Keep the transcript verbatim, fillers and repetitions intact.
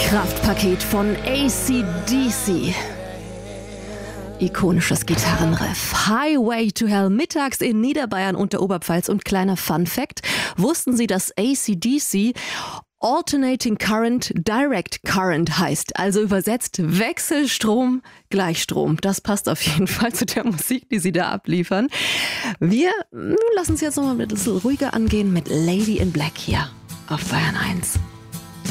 Kraftpaket von A C D C. Ikonisches Gitarrenriff. Highway to Hell mittags in Niederbayern und der Oberpfalz. Und kleiner Fun-Fact: Wussten Sie, dass A C D C Alternating Current Direct Current heißt? Also übersetzt Wechselstrom, Gleichstrom. Das passt auf jeden Fall zu der Musik, die Sie da abliefern. Wir lassen es jetzt noch mal ein bisschen ruhiger angehen mit Lady in Black hier auf Bayern eins.